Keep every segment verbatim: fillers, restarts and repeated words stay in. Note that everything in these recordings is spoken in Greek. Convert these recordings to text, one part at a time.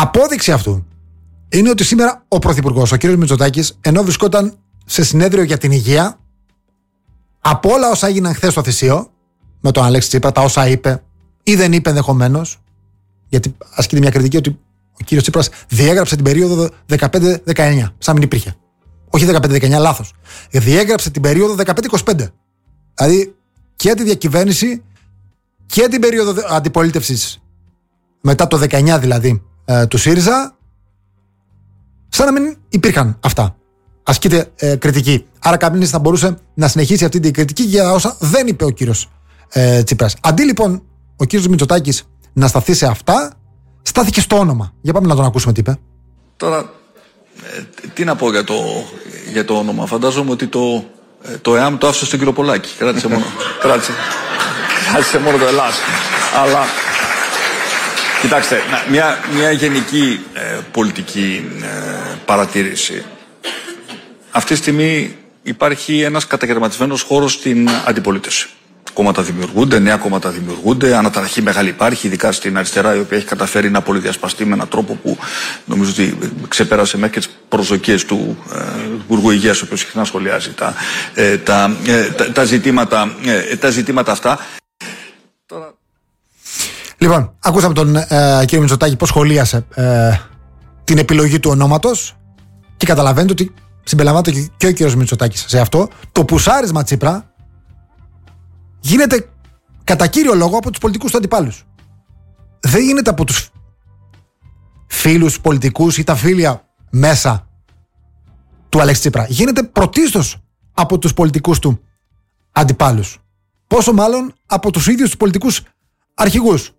Απόδειξη αυτού είναι ότι σήμερα ο Πρωθυπουργός, ο κ. Μητσοτάκης, ενώ βρισκόταν σε συνέδριο για την υγεία, από όλα όσα έγιναν χθες στο Θησίο, με τον Αλέξη Τσίπρα, τα όσα είπε ή δεν είπε ενδεχομένως, γιατί ασκείται μια κριτική ότι ο κ. Τσίπρας διέγραψε την περίοδο δεκαπέντε δεκαεννιά, σαν μην υπήρχε. Όχι δεκαπέντε δεκαεννιά, λάθος. Διέγραψε την περίοδο δεκαπέντε είκοσι πέντε. Δηλαδή και τη διακυβέρνηση και την περίοδο αντιπολίτευσης μετά το δεκαεννιά δηλαδή ε, του ΣΥΡΙΖΑ, σαν να μην υπήρχαν αυτά. Ασκείται ε, κριτική. Άρα κάποιος θα μπορούσε να συνεχίσει αυτή την κριτική για όσα δεν είπε ο κύριος ε, Τσίπρας. Αντί λοιπόν ο κύριος Μητσοτάκης να σταθεί σε αυτά, στάθηκε στο όνομα. Για πάμε να τον ακούσουμε τι είπε. Τώρα, ε, τι να πω για το, για το όνομα. Φαντάζομαι ότι το, ε, το ΕΑΜ το άφησε στον κύριο Πολάκη. Κράτησε μόνο, κράτησε, κράτησε μόνο το Ελλάς. Αλλά, κοιτάξτε, μια, μια γενική ε, πολιτική ε, παρατήρηση. Αυτή τη στιγμή υπάρχει ένας καταγερματισμένος χώρος στην αντιπολίτευση. Κόμματα δημιουργούνται, νέα κόμματα δημιουργούνται, αναταραχή μεγάλη υπάρχει, ειδικά στην αριστερά, η οποία έχει καταφέρει να πολυδιασπαστεί με έναν τρόπο που νομίζω ότι ξεπέρασε μέχρι και τις προσδοκίες του ε, Υπουργού Υγείας, ο οποίος συχνά σχολιάζει τα, ε, τα, ε, τα, τα, ζητήματα, ε, τα ζητήματα αυτά. Τώρα... Λοιπόν, ακούσαμε τον ε, κύριο Μητσοτάκη πώς σχολίασε ε, την επιλογή του ονόματος και καταλαβαίνετε ότι συμπεριλαμβάνεται και ο κύριος Μητσοτάκης σε αυτό. Το πουσάρισμα Τσίπρα γίνεται κατά κύριο λόγο από τους πολιτικούς του αντιπάλους. Δεν γίνεται από τους φίλους πολιτικούς ή τα φίλια μέσα του Αλέξη Τσίπρα. Γίνεται πρωτίστως από τους πολιτικούς του αντιπάλους. Πόσο μάλλον από τους ίδιους τους πολιτικούς αρχηγούς.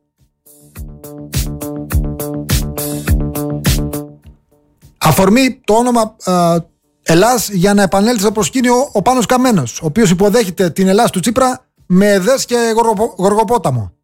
Αφορμή το όνομα ε, Ελλάς για να επανέλθει στο προσκήνιο ο Πάνος Καμένος, ο οποίος υποδέχεται την Ελλάς του Τσίπρα με εδές και γοργοπόταμο.